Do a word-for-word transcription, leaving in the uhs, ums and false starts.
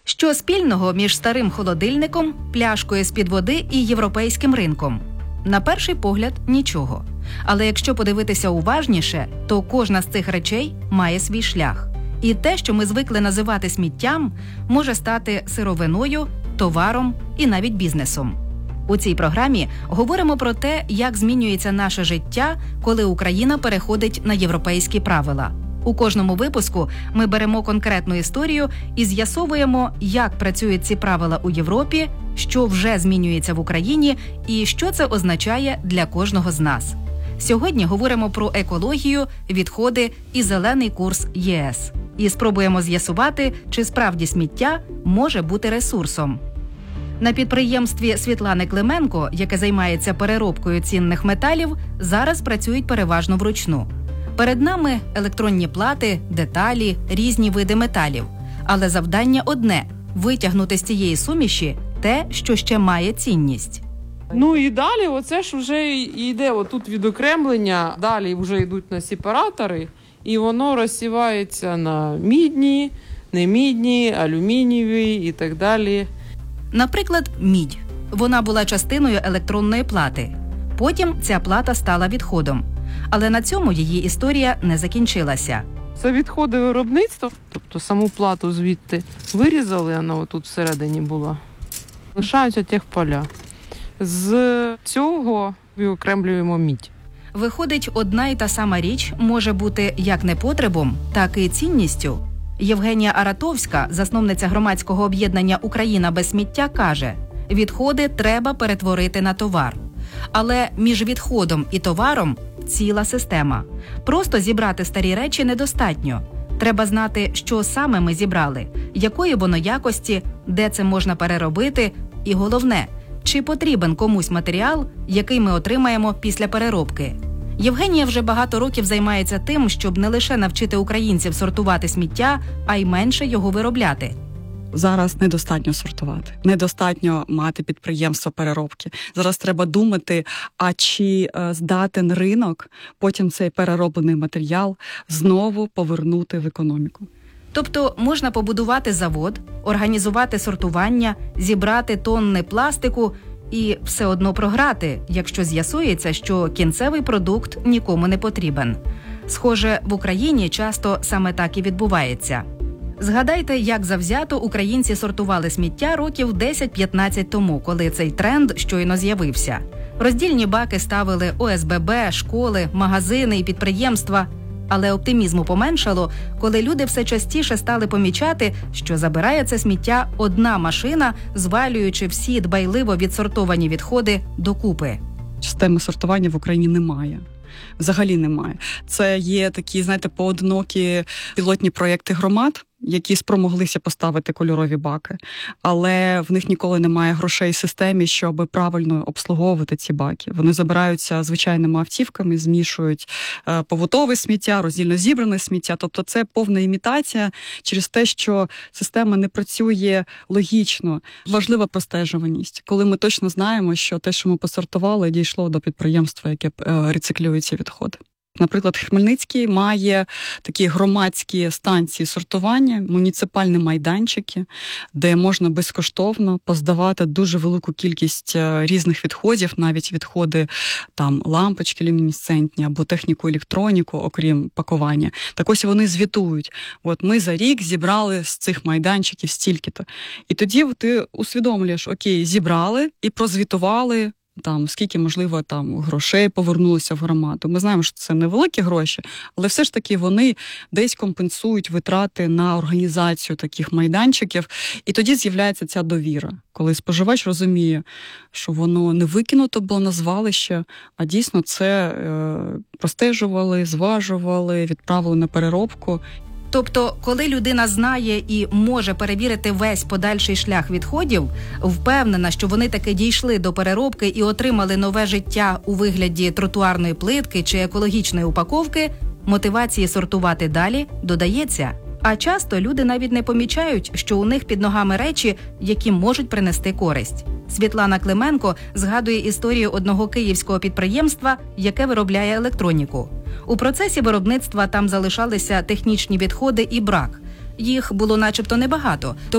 Що спільного між старим холодильником, пляшкою з-під води і європейським ринком? На перший погляд – нічого. Але якщо подивитися уважніше, то кожна з цих речей має свій шлях. І те, що ми звикли називати сміттям, може стати сировиною, товаром і навіть бізнесом. У цій програмі говоримо про те, як змінюється наше життя, коли Україна переходить на європейські правила. У кожному випуску ми беремо конкретну історію і з'ясовуємо, як працюють ці правила у Європі, що вже змінюється в Україні і що це означає для кожного з нас. Сьогодні говоримо про екологію, відходи і зелений курс ЄС. І спробуємо з'ясувати, чи справді сміття може бути ресурсом. На підприємстві Світлани Клименко, яке займається переробкою цінних металів, зараз працюють переважно вручну. Перед нами електронні плати, деталі, різні види металів. Але завдання одне – витягнути з цієї суміші те, що ще має цінність. Ну і далі оце ж вже йде отут відокремлення, далі вже йдуть на сепаратори, і воно розсівається на мідні, немідні, алюмінієві і так далі. Наприклад, мідь. Вона була частиною електронної плати. Потім ця плата стала відходом. Але на цьому її історія не закінчилася. Це відходи виробництва, тобто саму плату звідти вирізали, вона отут всередині була. Лишаються техполя. З цього виокремлюємо мідь. Виходить, одна й та сама річ може бути як непотребом, так і цінністю. Євгенія Аратовська, засновниця громадського об'єднання «Україна без сміття», каже, відходи треба перетворити на товар. Але між відходом і товаром ціла система. Просто зібрати старі речі недостатньо. Треба знати, що саме ми зібрали, якої воно якості, де це можна переробити і головне, чи потрібен комусь матеріал, який ми отримаємо після переробки. Євгенія вже багато років займається тим, щоб не лише навчити українців сортувати сміття, а й менше його виробляти. Зараз недостатньо сортувати, недостатньо мати підприємство переробки. Зараз треба думати, а чи здатен ринок потім цей перероблений матеріал знову повернути в економіку. Тобто можна побудувати завод, організувати сортування, зібрати тонни пластику і все одно програти, якщо з'ясується, що кінцевий продукт нікому не потрібен. Схоже, в Україні часто саме так і відбувається. Згадайте, як завзято українці сортували сміття років десять-п'ятнадцять тому, коли цей тренд щойно з'явився. Роздільні баки ставили О С Б Б, школи, магазини і підприємства. Але оптимізму поменшало, коли люди все частіше стали помічати, що забирає це сміття одна машина, звалюючи всі дбайливо відсортовані відходи докупи. Системи сортування в Україні немає. Взагалі немає. Це є такі, знаєте, поодинокі пілотні проєкти громад, які спромоглися поставити кольорові баки, але в них ніколи немає грошей в системі, щоб правильно обслуговувати ці баки. Вони забираються звичайними автівками, змішують побутове сміття, роздільно зібране сміття. Тобто це повна імітація через те, що система не працює логічно. Важлива простежуваність, коли ми точно знаємо, що те, що ми посортували, дійшло до підприємства, яке рециклює ці відходи. Наприклад, Хмельницький має такі громадські станції сортування, муніципальні майданчики, де можна безкоштовно поздавати дуже велику кількість різних відходів, навіть відходи там лампочки люмінесцентні або техніку електроніку, окрім пакування. Так ось вони звітують. От ми за рік зібрали з цих майданчиків стільки-то. І тоді ти усвідомлюєш, окей, зібрали і прозвітували, там, скільки, можливо, там грошей повернулося в громаду. Ми знаємо, що це невеликі гроші, але все ж таки вони десь компенсують витрати на організацію таких майданчиків. І тоді з'являється ця довіра, коли споживач розуміє, що воно не викинуто було на звалище, а дійсно це е, простежували, зважували, відправили на переробку. Тобто, коли людина знає і може перевірити весь подальший шлях відходів, впевнена, що вони таки дійшли до переробки і отримали нове життя у вигляді тротуарної плитки чи екологічної упаковки, мотивації сортувати далі додається. А часто люди навіть не помічають, що у них під ногами речі, які можуть принести користь. Світлана Клименко згадує історію одного київського підприємства, яке виробляє електроніку. У процесі виробництва там залишалися технічні відходи і брак. Їх було начебто небагато,